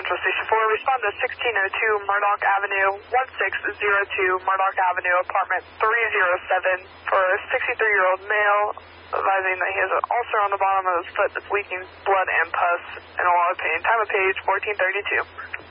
Central Station 4, respond to 1602 Murdoch Avenue, 1602 Murdoch Avenue, apartment 307 for a 63-year-old male, advising that he has an ulcer on the bottom of his foot that's leaking blood and pus and a lot of pain. Time of page 1432.